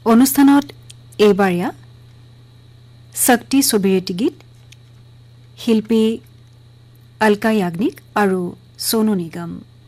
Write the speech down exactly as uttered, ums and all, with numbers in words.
অনুষ্ঠানত এইবাৰিয়া শক্তি ছবিৰেটি গীত শিল্পী অলকা য়াগনিক আৰু সোনু নিগম।